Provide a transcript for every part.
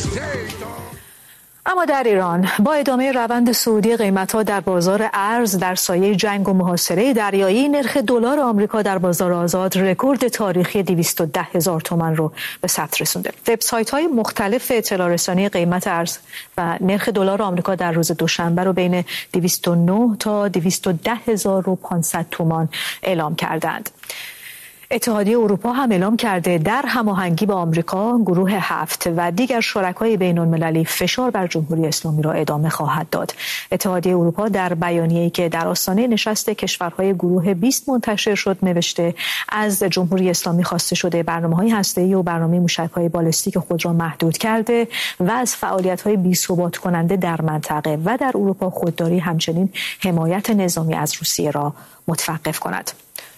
اما در ایران با ادامه روند صعودی قیمت‌ها در بازار ارز در سایه جنگ و محاصره دریایی، نرخ دلار آمریکا در بازار آزاد رکورد تاریخی 210,000 تومان رو به ثبت رسونده. وبسایت‌های مختلف اطلاع رسانی قیمت ارز و نرخ دلار آمریکا در روز دوشنبه رو بین 209 تا 210,500 تومان اعلام کردند. اتحادیه اروپا هم اعلام کرده در هماهنگی با آمریکا، گروه 7 و دیگر شرکای بین‌المللی فشار بر جمهوری اسلامی را ادامه خواهد داد. اتحادیه اروپا در بیانیه‌ای که در آستانه نشست کشورهای گروه 20 منتشر شد نوشته از جمهوری اسلامی خواسته شده برنامه‌های هسته‌ای و برنامه موشک‌های بالستیک خود را محدود کرده و از فعالیت‌های بی‌ثبات کننده در منطقه و در اروپا خودداری، همچنین حمایت نظامی از روسیه را متوقف کند.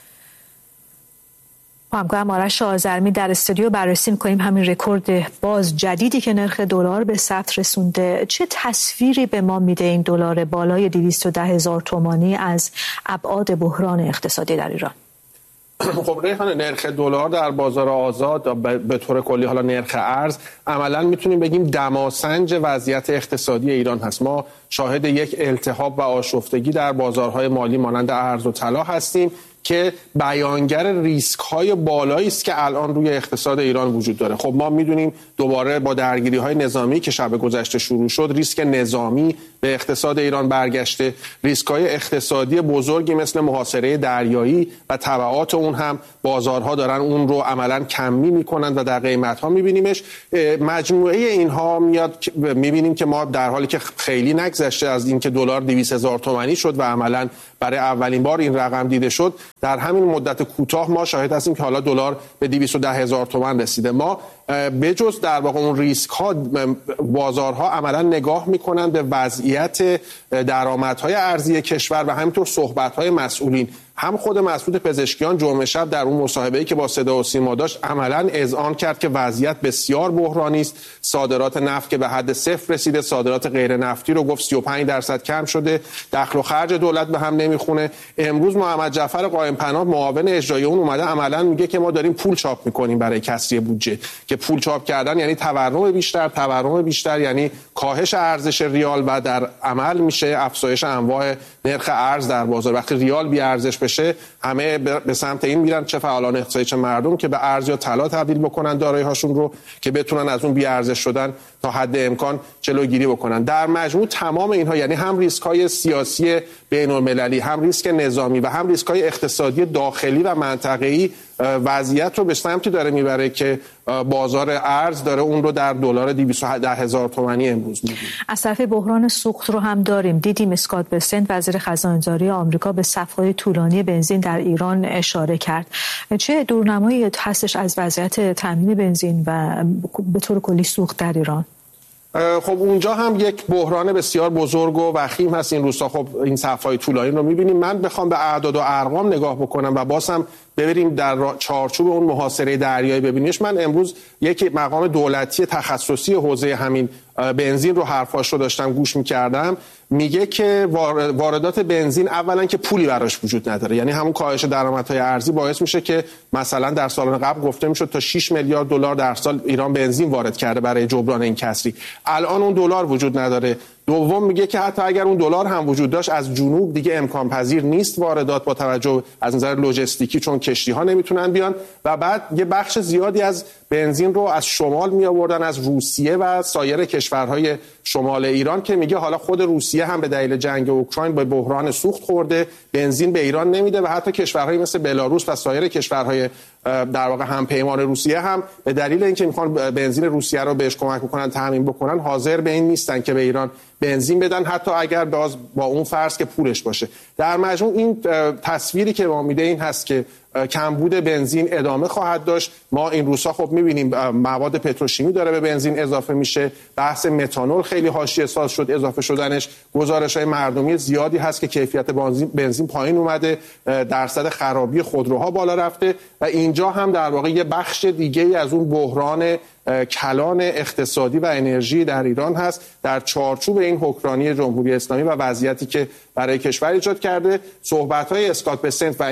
همکارم آرش آذرمی در استودیو بررسی می‌کنیم همین رکورد باز جدیدی که نرخ دلار به ثبت رسونده. چه تصویری به ما میده این دلار بالای 210,000 تومانی از ابعاد بحران اقتصادی در ایران؟ خب ریحانه، نرخ دلار در بازار آزاد به طور کلی، حالا نرخ ارز، عملاً میتونیم بگیم دماسنج وضعیت اقتصادی ایران هست. ما شاهد یک التهاب و آشفتگی در بازارهای مالی مانند ارز و طلا هستیم که بیانگر ریسک‌های بالایی است که الان روی اقتصاد ایران وجود داره. خب ما می‌دونیم دوباره با درگیری‌های نظامی که شب گذشته شروع شد، ریسک نظامی به اقتصاد ایران برگشته. ریسک‌های اقتصادی بزرگی مثل محاصره دریایی و تبعات اون هم بازارها دارن اون رو عملاً کمی می‌کنند و در قیمت‌ها می‌بینیمش. مجموعه اینها می‌بینیم که ما در حالی که خیلی نگذشته از اینکه دلار 200,000 تومانی شد و عملاً برای اولین بار این رقم دیده شد، در همین مدت کوتاه ما شاهد هستیم که حالا دلار به 210,000 تومان رسیده. ما بجز در واقع اون ریسک ها، بازارها عملا نگاه میکنن به وضعیت درآمدهای ارزی کشور و همینطور صحبت‌های مسئولین. هم خود مسعود پزشکیان جمعه شب در اون مصاحبه‌ای که با صدا و سیما داشت عملاً اذعان کرد که وضعیت بسیار بحرانی است. صادرات نفت که به حد صفر رسیده، صادرات غیر نفتی رو گفت 35% کم شده، دخل و خرج دولت به هم نمیخونه. امروز محمد جعفر قائم پناه معاون اجرایی اون اومده عملاً میگه که ما داریم پول چاپ میکنیم برای کسری بودجه، که پول چاپ کردن یعنی تورم بیشتر یعنی کاهش ارزش ریال و در عمل میشه افزایش انواع نرخ ارز در بازار. وقتی ریال بی ارزش بشه، همه به سمت این میرن، چه فعالان اقتصادی چه مردم، که به ارز یا طلا تبدیل بکنن دارایی هاشون رو که بتونن از اون بی ارزش شدن تا حد امکان جلوگیری بکنن. در مجموع تمام اینها، یعنی هم ریسک های سیاسی بین المللی، هم ریسک نظامی و هم ریسک های اقتصادی داخلی و منطقه‌ای، وضعیت رو به سمتی داره میبره که بازار ارز داره اون رو در دلار 210,000 تومانی امروز می‌بینیم. از طرف بحران سوخت رو هم داریم. دیدیم اسکات بسنت وزیر خزانه‌داری آمریکا به صف‌های طولانی بنزین در ایران اشاره کرد. چه دورنمایی هستش از وضعیت تامین بنزین و به طور کلی سوخت در ایران؟ خب اونجا هم یک بحران بسیار بزرگ و وخیم هست این روزها. خب این صف‌های طولانی رو می‌بینیم. من بخوام به اعداد و ارقام نگاه بکنم و باز هم ببریم در چارچوب اون محاصره دریایی ببینیش، من امروز یک مقام دولتی تخصصی حوزه همین بنزین رو حرفاش رو داشتم گوش می‌کردم، میگه که واردات بنزین اولا که پولی براش وجود نداره، یعنی همون کاهش درآمدهای ارزی باعث میشه که مثلا در سالن قبل گفته میشد تا 6 میلیارد دلار در سال ایران بنزین وارد کرده برای جبران این کسری. الان اون دلار وجود نداره. دوم میگه که حتی اگر اون دلار هم وجود داشت، از جنوب دیگه امکان پذیر نیست واردات با توجه از نظر لوجستیکی، چون کشتی ها نمیتونن بیان. و بعد یه بخش زیادی از بنزین رو از شمال می آوردن، از روسیه و سایر کشورهای شمال ایران، که میگه حالا خود روسیه هم به دلیل جنگ اوکراین به بحران سوخت خورده، بنزین به ایران نمیده و حتی کشورهای مثل بلاروس و سایر کشورهای در واقع همپیمان روسیه هم به دلیل اینکه میخوان بنزین روسیه رو بهش کمک بکنن، تامین بکنن، حاضر به این نیستن که به ایران بنزین بدن، حتی اگر باز با اون فرض که پولش باشه. در مجموع این تصویری که ما میده این هست که کمبود بنزین ادامه خواهد داشت. ما این روزها خب می‌بینیم مواد پتروشیمی داره به بنزین اضافه میشه، بحث متانول خیلی حاشیه ساز شد اضافه شدنش، گزارش‌های مردمی زیادی هست که کیفیت بنزین پایین اومده، درصد خرابی خودروها بالا رفته و اینجا هم در واقع یه بخش دیگه‌ای از اون بحران کلان اقتصادی و انرژی در ایران هست در چارچوب این حکمرانی جمهوری اسلامی و وضعیتی که برای کشور ایجاد کرده. صحبت‌های اسکات بسنت و این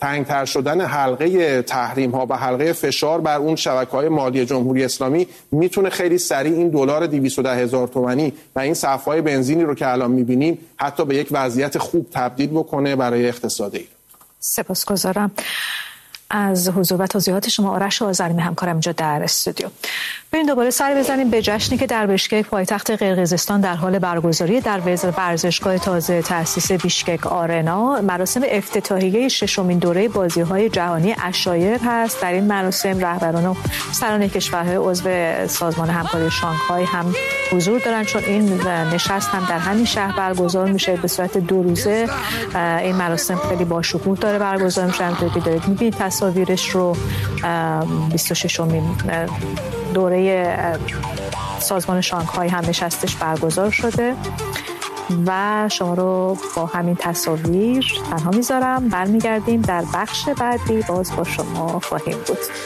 تنگتر شدن حلقه تحریم ها و حلقه فشار بر اون شبکه‌های مالی جمهوری اسلامی میتونه خیلی سریع این دلار 210,000 تومانی و این صف‌های بنزینی رو که الان میبینیم حتی به یک وضعیت خوب تبدیل بکنه برای اقتصاد ایران. سپاسگزارم از حضور و توضیحات شما. آرش آذرمی همکارم اینجا در استودیو. بریم دوباره سر بزنیم به جشنی که در بشکک پایتخت قرقیزستان در حال برگزاری در ورزشگاه تازه تأسیس بیشکک آرنا. مراسم افتتاحیه ششمین دوره بازی‌های جهانی عشایر هست. در این مراسم رهبران و سران کشورهای عضو سازمان همکاری شانگهای هم حضور دارند، چون این نشست هم در همین شهر برگزار میشه به صورت 2 روزه. این مراسم خیلی با شکوه داره برگزار میشه. همونطور که دارید می‌بینید تصاویرش رو، 26مین دوره سازمان شانگهای هم نشستش برگزار شده و شما رو با همین تصاویر تنها میذارم. برمیگردیم در بخش بعدی، باز با شما خواهیم بود.